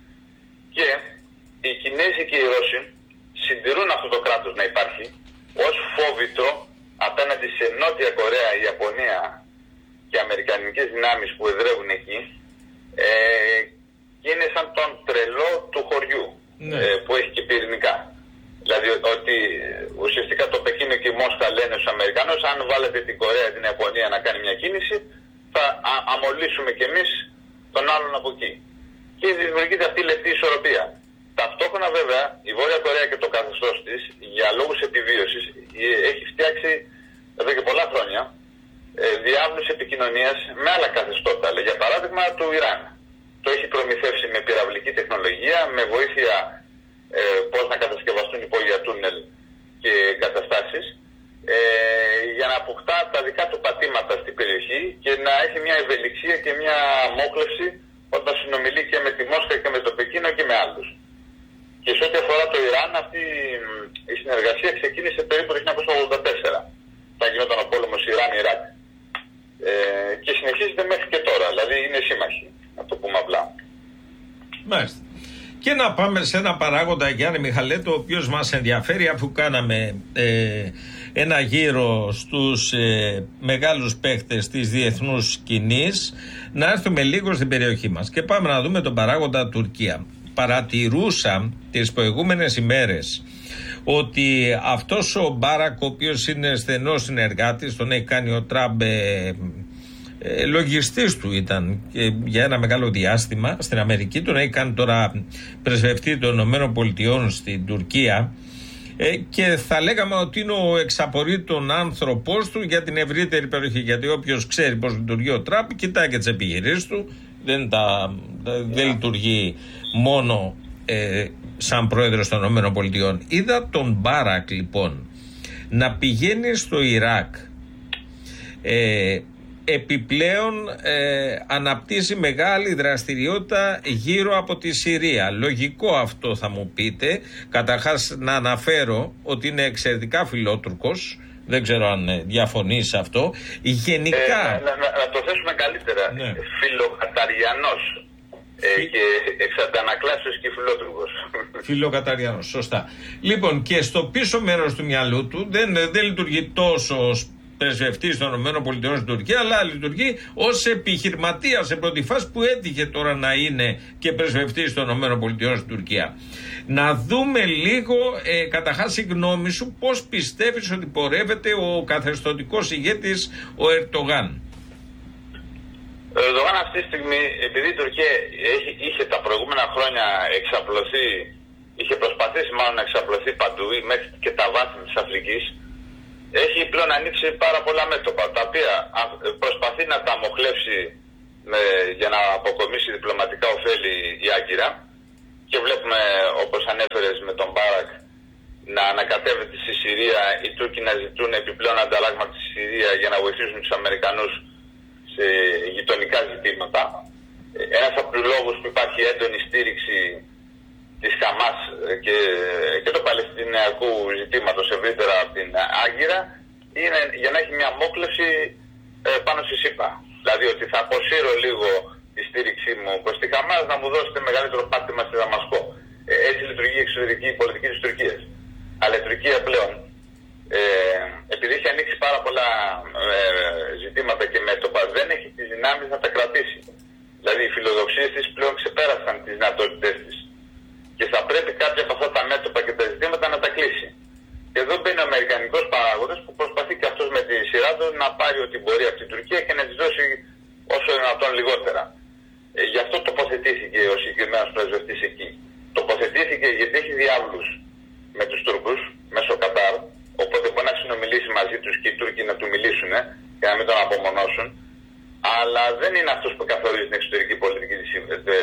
Και οι Κινέζοι και οι Ρώσοι συντηρούν αυτό το κράτος να υπάρχει ως φόβητρο απέναντι σε Νότια Κορέα, Ιαπωνία και αμερικανικές δυνάμεις που εδρεύουν εκεί, ε, και είναι σαν τον τρελό του χωριού, ναι. ε, που έχει και πυρηνικά. Δηλαδή ότι ουσιαστικά το Πεκίνο και η Μόσχα λένε στους Αμερικανούς, αν βάλετε την Κορέα, την Ιαπωνία να κάνει μια κίνηση, θα α, αμολύσουμε κι εμείς τον άλλον από εκεί. Και δημιουργείται αυτή η λεπτή ισορροπία. Ταυτόχρονα βέβαια η Βόρεια Κορέα και το καθεστώς της για λόγους επιβίωσης έχει φτιάξει εδώ και πολλά χρόνια ε, διάβλους επικοινωνίας με άλλα καθεστώτα. Για παράδειγμα του Ιράν. Το έχει προμηθεύσει με πυραυλική τεχνολογία, με βοήθεια ε, πώς να κατασκευαστούν υπόγεια τούνελ και εγκαταστάσεις, ε, για να αποκτά τα δικά του πατήματα στην περιοχή και να έχει μια ευελιξία και μια μόχλευση όταν συνομιλεί και με τη Μόσχα και με το Πεκίνο και με άλλους. Και σε ό,τι αφορά το Ιράν, αυτή η συνεργασία ξεκίνησε περίπου το χίλια εννιακόσια ογδόντα τέσσερα, όταν γινόταν ο πόλεμος Ιράν-Ιράκ. Ε, και συνεχίζεται μέχρι και τώρα, δηλαδή είναι σύμμαχοι, να το πούμε απλά. Μάλιστα. Και να πάμε σε ένα παράγοντα, Γιάννη Μιχαλέτο, ο οποίος μας ενδιαφέρει, αφού κάναμε ε, ένα γύρο στους ε, μεγάλους παίχτες της διεθνούς σκηνής, να έρθουμε λίγο στην περιοχή μας και πάμε να δούμε τον παράγοντα Τουρκία. Παρατηρούσα τις προηγούμενες ημέρες ότι αυτός ο Μπάρακ, ο οποίος είναι στενός συνεργάτης, τον έχει κάνει ο Τραμπ, ε, ε, λογιστής του ήταν και για ένα μεγάλο διάστημα στην Αμερική, τον έχει κάνει τώρα πρεσβευτή των ΗΠΑ στην Τουρκία, ε, και θα λέγαμε ότι είναι ο εξαπορρίτων άνθρωπός του για την ευρύτερη περιοχή, γιατί όποιος ξέρει πώς λειτουργεί ο Τραμπ κοιτάει και τις επιχειρήσεις του, δεν, τα, δεν λειτουργεί μόνο ε, σαν πρόεδρος των ΗΠΑ. Είδα τον Μπάρακ λοιπόν να πηγαίνει στο Ιράκ, ε, επιπλέον ε, αναπτύσσει μεγάλη δραστηριότητα γύρω από τη Συρία. Λογικό αυτό θα μου πείτε. Καταρχάς να αναφέρω ότι είναι εξαιρετικά φιλότουρκος. Δεν ξέρω αν διαφωνείς σε αυτό. Γενικά... Ε, να, να, να το θέσουμε καλύτερα. Ναι. Φιλοκαταριανός. Ε, και εξ αντανακλάσεως και φιλότουρκος. Φιλοκαταριανός, σωστά. Λοιπόν, και στο πίσω μέρος του μυαλού του δεν, δεν λειτουργεί τόσο ως πρεσβευτής των ΗΠΑ στην Τουρκία, αλλά λειτουργεί ως επιχειρηματίας σε πρώτη φάση, που έτυχε τώρα να είναι και πρεσβευτής των ΗΠΑ στην Τουρκία. Να δούμε λίγο, ε, καταρχάς η γνώμη σου, πώς πιστεύεις ότι πορεύεται ο καθεστωτικός ηγέτης ο Ερντογάν. Ο Ερντογάν αυτή τη στιγμή, επειδή η Τουρκία έχει, είχε τα προηγούμενα χρόνια εξαπλωθεί είχε προσπαθήσει μάλλον να εξαπλωθεί παντού μέχρι και τα βάθη της Αφρικής, έχει πλέον ανοίξει πάρα πολλά μέτωπα, τα οποία προσπαθεί να τα αμοχλεύσει με, για να αποκομίσει διπλωματικά ωφέλη η Άγκυρα, και βλέπουμε, όπως ανέφερες, με τον Μπάρακ να ανακατεύεται στη Συρία, οι Τούρκοι να ζητούν επιπλέον ανταλλάγματα στη Συρία για να βοηθήσουν τους Αμερικανούς σε γειτονικά ζητήματα. Ένας από τους λόγους που υπάρχει έντονη στήριξη της Χαμάς και, και του Παλαιστινιακού ζητήματος ευρύτερα από την Άγκυρα είναι για να έχει μια μόχλευση ε, πάνω στη ΣΥΠΑ. Δηλαδή ότι θα αποσύρω λίγο τη στήριξή μου προς τη Χαμάς, να μου δώσετε μεγαλύτερο πάτημα στη Δαμασκό. Ε, έτσι λειτουργεί η εξωτερική πολιτική της Τουρκίας. Αλλά η Τουρκία πλέον, ε, επειδή έχει ανοίξει πάρα πολλά ε, ζητήματα και μέτωπα, δεν έχει τις δυνάμεις να τα κρατήσει. Δηλαδή οι φιλοδοξίες της πλέον ξεπέρασαν τις δυνατότητές της. Και θα πρέπει κάποια από αυτά τα μέτωπα και τα ζητήματα να τα κλείσει. Και εδώ μπαίνει ο αμερικανικός παράγοντας που προσπαθεί και αυτός με τη σειρά του να πάρει ό,τι μπορεί από την Τουρκία και να της δώσει όσο δυνατόν λιγότερα. Ε, γι' αυτό τοποθετήθηκε ο συγκεκριμένος πρεσβευτής εκεί. Τοποθετήθηκε γιατί έχει διάβλους με τους Τούρκους μέσω Κατάρ, οπότε μπορεί να συνομιλήσει μαζί τους και οι Τούρκοι να του μιλήσουν ε, και να μην τον απομονώσουν. Αλλά δεν είναι αυτός που καθορίζει την εξωτερική πολιτική της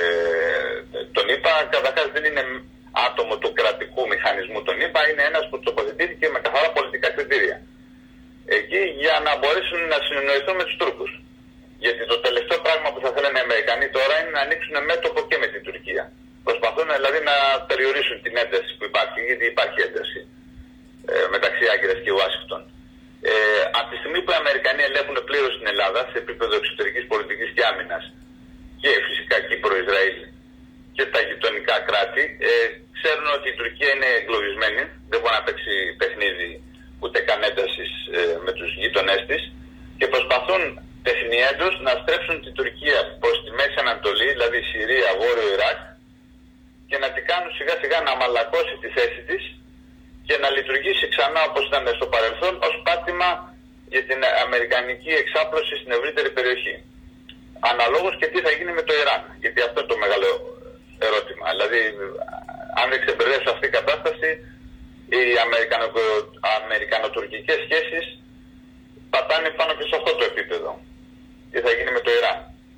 τον ΗΠΑ. Καταρχάς δεν είναι άτομο του κρατικού μηχανισμού τον ΗΠΑ, είναι ένας που τοποθετήθηκε με καθαρά πολιτικά κριτήρια. Εκεί για να μπορέσουν να συνεννοηθούν με τους Τούρκους. Γιατί το τελευταίο πράγμα που θα θέλουν οι Αμερικανοί τώρα είναι να ανοίξουν μέτωπο και με την Τουρκία. Προσπαθούν δηλαδή να περιορίσουν την ένταση που υπάρχει, γιατί υπάρχει ένταση ε, μεταξύ Άγκυρας και Ουάσιγκτον. Ε, από τη στιγμή που οι Αμερικανοί ελέγχουν πλήρως την Ελλάδα σε επίπεδο εξωτερικής πολιτικής και άμυνας και φυσικά Κύπρο, Ισραήλ και τα γειτονικά κράτη, ε, ξέρουν ότι η Τουρκία είναι εγκλωβισμένη, δεν μπορεί να παίξει παιχνίδι ούτε καν έντασης ε, με τους γείτονές της, και προσπαθούν τεχνιέντως να στρέψουν την Τουρκία προς τη Μέση Ανατολή, δηλαδή Συρία, Βόρειο Ιράκ, και να την κάνουν σιγά σιγά να μαλακώσει τη θέση της και να λειτουργήσει ξανά όπως ήταν στο παρελθόν ως πάτημα για την αμερικανική εξάπλωση στην ευρύτερη περιοχή. Αναλόγως και τι θα γίνει με το Ιράν, γιατί αυτό είναι το μεγάλο ερώτημα. Δηλαδή, αν δεν ξεμπερδέψει αυτή η κατάσταση, οι αμερικανο- αμερικανοτουρκικές σχέσεις πατάνε πάνω και σε αυτό το επίπεδο. Τι θα γίνει με το Ιράν.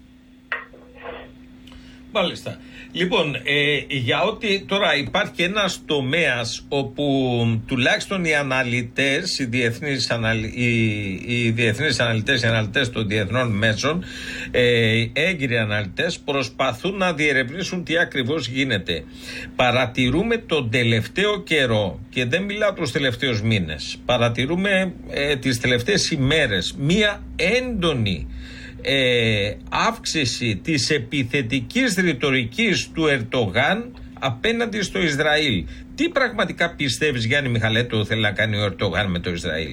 Μάλιστα. Λοιπόν, ε, για ότι τώρα υπάρχει ένας τομέας όπου τουλάχιστον οι αναλυτές, οι διεθνείς, αναλυ... οι, οι διεθνείς αναλυτές, οι αναλυτές των διεθνών μέσων, ε, έγκυροι αναλυτές, προσπαθούν να διερευνήσουν τι ακριβώς γίνεται. Παρατηρούμε τον τελευταίο καιρό, και δεν μιλάω τους τελευταίους μήνες, παρατηρούμε ε, τις τελευταίες ημέρες μία έντονη Ε, αύξηση της επιθετικής ρητορικής του Ερντογάν απέναντι στο Ισραήλ. Τι πραγματικά πιστεύεις, Γιάννη Μιχαλέτου, θέλει να κάνει ο Ερντογάν με το Ισραήλ?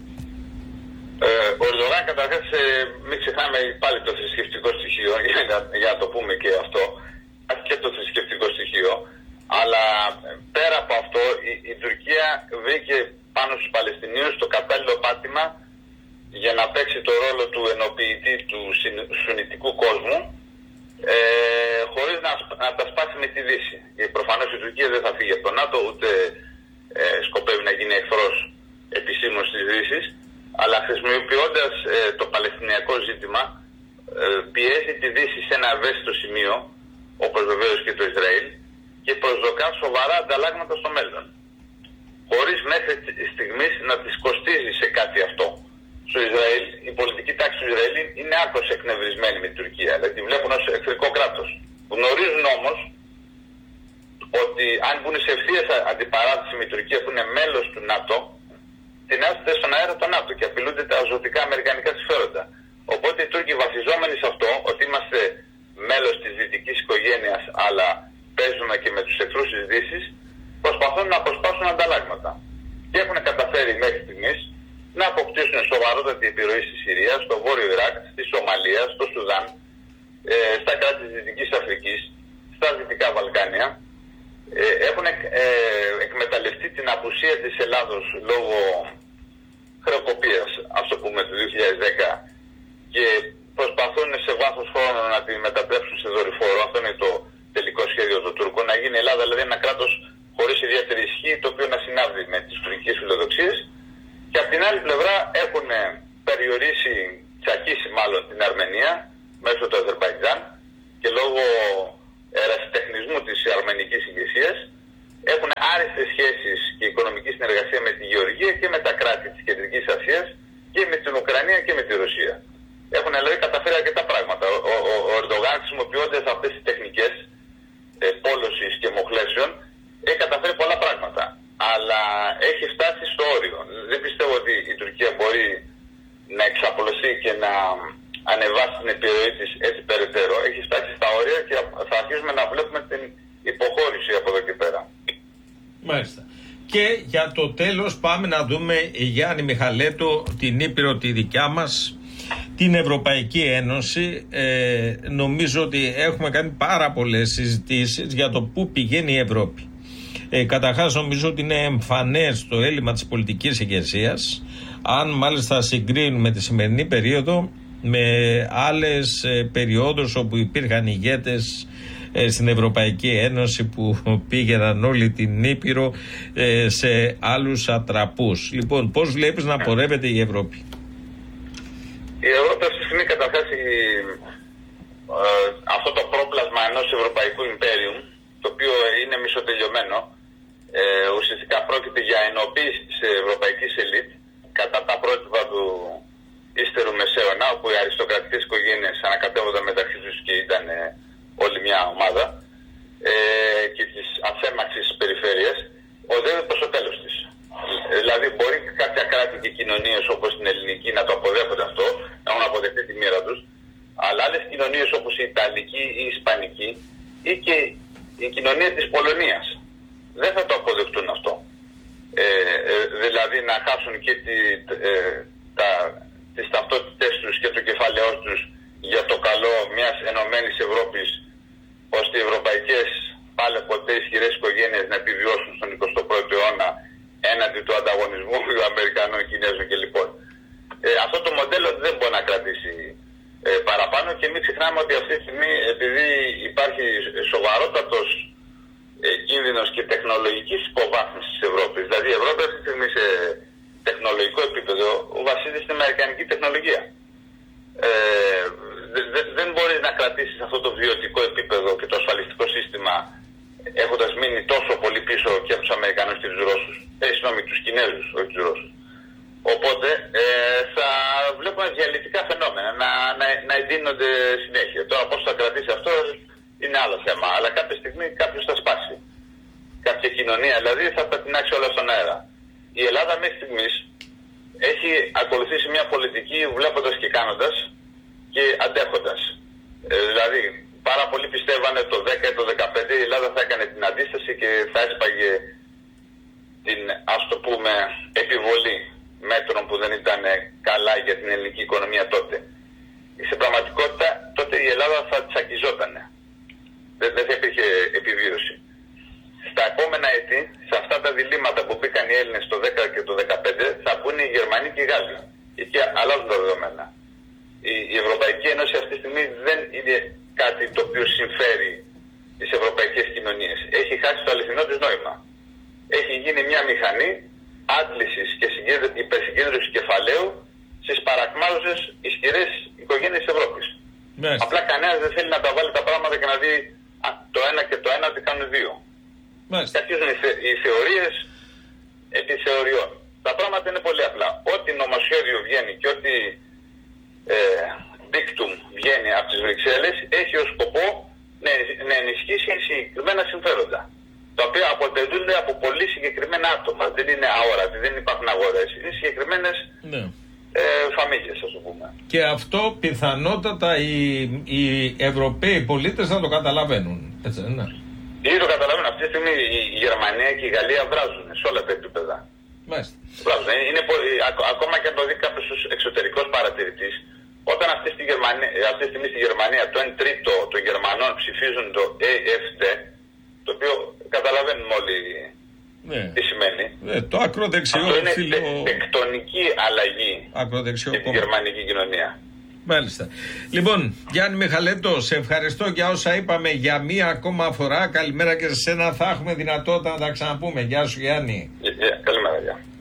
Ε, ο Ερντογάν, καταρχάς, ε, μην ξεχνάμε πάλι το θρησκευτικό στοιχείο, για, για να το πούμε και αυτό, και το θρησκευτικό στοιχείο, αλλά πέρα από αυτό η, η Τουρκία βρήκε πάνω στους Παλαιστινίους το κατάλληλο πάτημα για να παίξει το ρόλο του ενοποιητή του σουνιτικού κόσμου, ε, χωρίς να, να τα σπάσει με τη Δύση. Γιατί προφανώς η Τουρκία δεν θα φύγει από το ΝΑΤΟ, ούτε ε, σκοπεύει να γίνει εχθρός επισήμως της Δύσης, αλλά χρησιμοποιώντας ε, το Παλαιστινιακό ζήτημα, ε, πιέζει τη Δύση σε ένα ευαίσθητο σημείο, όπως βεβαίως και το Ισραήλ, και προσδοκά σοβαρά ανταλλάγματα στο μέλλον. Χωρίς μέχρι στιγμής να της κοστίζει σε κάτι αυτό. Στο Ισραήλ, η πολιτική τάξη του Ισραήλ είναι άκρως εκνευρισμένη με την Τουρκία, δηλαδή τη βλέπουν ως εχθρικό κράτος. Γνωρίζουν όμως ότι αν μπουν σε ευθείας αντιπαράθεση με την Τουρκία, που είναι μέλος του ΝΑΤΟ, τεινάζεται στον αέρα το ΝΑΤΟ και απειλούνται τα ζωτικά αμερικανικά συμφέροντα. Οπότε οι Τούρκοι, βασιζόμενοι σε αυτό, ότι είμαστε μέλος της δυτικής οικογένειας, αλλά παίζουμε και με τους εχθρούς της Δύσης, προσπαθούν να αποσπάσουν ανταλλάγματα. Και έχουν καταφέρει μέχρι στιγμής να αποκτήσουν σοβαρότατη επιρροή στη Συρία, στο Βόρειο Ιράκ, στη Σομαλία, στο Σουδάν, ε, στα κράτη της Δυτικής Αφρικής, στα Δυτικά Βαλκάνια. Ε, έχουν ε, εκμεταλλευτεί την απουσία της Ελλάδος λόγω χρεοκοπίας, ας το πούμε, του δύο χιλιάδες δέκα, και προσπαθούν σε βάθος χρόνου να τη μετατρέψουν σε δορυφόρο. Αυτό είναι το τελικό σχέδιο των Τούρκων, να γίνει η Ελλάδα δηλαδή ένα κράτος το οποίο να συνάδει με τις τουρκικές φιλοδοξίες, και από την άλλη πλευρά έχουν περιορίσει, τσακίσει μάλλον την Αρμενία μέσω του Αζερμπαϊτζάν και λόγω ερασιτεχνισμού της αρμενικής ηγεσίας. Έχουν άριστες σχέσεις και οικονομική συνεργασία με τη Γεωργία και με τα κράτη της Κεντρικής Ασίας και με την Ουκρανία και με τη Ρωσία. Έχουν δηλαδή καταφέρει αρκετά πράγματα. Ο, ο, ο Ερντογάν, χρησιμοποιώντας αυτές τις τεχνικές ε, πόλωσης και μοχλέσεων, έχει καταφέρει πολλά πράγματα. Αλλά έχει φτάσει στο όριο. Δεν πιστεύω ότι η Τουρκία μπορεί να εξαπολωθεί και να ανεβάσει την επιρροή της έτσι περαιτέρω. Έχει φτάσει στα όρια και θα αρχίσουμε να βλέπουμε την υποχώρηση από εδώ και πέρα. Μάλιστα. Και για το τέλος πάμε να δούμε, Γιάννη Μιχαλέτο, την Ήπειρο τη δικιά μας, την Ευρωπαϊκή Ένωση. Ε, νομίζω ότι έχουμε κάνει πάρα πολλές συζητήσεις για το πού πηγαίνει η Ευρώπη. Ε, καταρχάς νομίζω ότι είναι εμφανές το έλλειμμα της πολιτικής ηγεσίας, αν μάλιστα συγκρίνουμε τη σημερινή περίοδο με άλλες ε, περιόδους όπου υπήρχαν ηγέτες ε, στην Ευρωπαϊκή Ένωση που πήγαιναν όλη την Ήπειρο ε, σε άλλους ατραπούς. Λοιπόν, πώς βλέπεις να πορεύεται η Ευρώπη? Η Ευρώπη αυτή τη στιγμή καταρχάς η, ε, αυτό το πρόπλασμα ενός ευρωπαϊκού ιμπέριου, το οποίο είναι μισοτελειωμένο, ε, ουσιαστικά πρόκειται για ενοποίηση της ευρωπαϊκής ελίτ κατά τα πρότυπα του ύστερου μεσαίωνα, όπου οι αριστοκρατικές οικογένειες ανακατεύονταν μεταξύ τους και ήταν ε, όλη μια ομάδα, ε, και της αφέμαξης περιφέρειας, οδεύει προς το τέλος της. Δηλαδή μπορεί κάποια κράτη και κοινωνίες όπως την ελληνική να το αποδέχονται αυτό, να έχουν αποδεχτεί τη μοίρα τους, αλλά άλλες κοινωνίες όπως η Ιταλική ή η Ισπανική ή και η κοινωνία της Πολωνίας δεν θα το αποδεχτούν αυτό. Ε, ε, δηλαδή να χάσουν και τη, ε, τα, τις ταυτότητες τους και το κεφάλαιό τους για το καλό μιας ενωμένης Ευρώπης, ώστε οι ευρωπαϊκές πάλι ποτέ ισχυρές οικογένειες να επιβιώσουν στον εικοστό πρώτο αιώνα έναντι του ανταγωνισμού του Αμερικανών, Κινέζων και λοιπόν. Ε, αυτό το μοντέλο δεν μπορεί να κρατήσει ε, παραπάνω, και μην ξεχνάμε ότι αυτή τη στιγμή, επειδή υπάρχει σοβαρότατος ε, κίνδυνος και τεχνολογικής υποβάθμισης της Ευρώπης, δηλαδή η Ευρώπη αυτή τη στιγμή σε τεχνολογικό επίπεδο βασίζεται στην αμερικανική τεχνολογία. Ε, δε, δεν μπορείς να κρατήσεις αυτό το βιωτικό επίπεδο και το ασφαλιστικό σύστημα έχοντας μείνει τόσο πολύ πίσω και από τους Αμερικανούς και τους Ρώσους, ε, συγγνώμη, τους Κινέζους, όχι τους Ρώσους. Οπότε ε, θα βλέπουμε διαλυτικά φαινόμενα να, να, να εντείνονται συνέχεια. Τώρα πώς θα κρατήσει αυτό είναι άλλο θέμα, αλλά κάποια στιγμή κάποιος θα σπάσει. Κάποια κοινωνία δηλαδή θα πατινάξει όλα στον αέρα. Η Ελλάδα μέχρι στιγμής έχει ακολουθήσει μια πολιτική βλέποντας και κάνοντας και αντέχοντας. Ε, δηλαδή πάρα πολλοί πιστεύανε το δέκα ή το δεκαπέντε η Ελλάδα θα έκανε την αντίσταση και θα έσπαγε την, ας το πούμε, επιβολή μέτρων που δεν ήταν καλά για την ελληνική οικονομία τότε. Σε πραγματικότητα τότε η Ελλάδα θα τσακιζόταν. Δεν, δεν θα υπήρχε επιβίωση. Στα επόμενα έτη, σε αυτά τα διλήμματα που μπήκαν οι Έλληνες το δέκα και το δεκαπέντε, θα μπουν οι Γερμανοί και οι Γάλλοι. Εκεί αλλάζουν τα δεδομένα. Η, η Ευρωπαϊκή Ένωση αυτή τη στιγμή δεν είναι κάτι το οποίο συμφέρει τις ευρωπαϊκές κοινωνίες. Έχει χάσει το αληθινό της νόημα. Έχει γίνει μια μηχανή άντλησης και υπερσυγκέντρωσης κεφαλαίου στις παρακμάζουσες ισχυρές οικογένειες της Ευρώπης. Yes. Απλά κανένας δεν θέλει να τα βάλει τα πράγματα και να δει α, το ένα και το ένα ότι κάνουν δύο. Yes. Και αρχίζουν οι, θε, οι θεωρίες επί θεωριών. Τα πράγματα είναι πολύ απλά. Ό,τι νομοσχέδιο βγαίνει και ό,τι ε, dictum βγαίνει από τις Βρυξέλλες έχει ως σκοπό να, να ενισχύσει συγκεκριμένα συμφέροντα, τα οποία αποτελούνται από πολύ συγκεκριμένα άτομα. Δεν είναι αόρατοι, δεν υπάρχουν αγορές. Είναι συγκεκριμένες ναι. ε, φαμίλιες, ας το πούμε. Και αυτό πιθανότατα οι, οι Ευρωπαίοι πολίτες θα το καταλαβαίνουν. Έτσι, ναι. Ήδη το καταλαβαίνουν. Αυτή τη στιγμή η Γερμανία και η Γαλλία βράζουν σε όλα τα επίπεδα. Μάλιστα. Βράζουν. Είναι, ακόμα και αν το δει κάποιος εξωτερικός παρατηρητής, όταν αυτή τη, Γερμανία, αυτή τη στιγμή στη Γερμανία το ένα τρίτο των Γερμανών ψηφίζουν το έι εφ ντι, το οποίο καταλαβαίνουμε όλοι ναι. τι σημαίνει. Ναι, το ακροδεξιό αυτό είναι φιλο... τεκτονική αλλαγή ακροδεξιό για τη γερμανική κοινωνία. Μάλιστα. Λοιπόν, Γιάννη Μιχαλέτο, σε ευχαριστώ για όσα είπαμε για μία ακόμα φορά. Καλημέρα και σε σένα. Θα έχουμε δυνατότητα να τα ξαναπούμε. Γεια σου, Γιάννη. Yeah, yeah. Καλημέρα, γεια.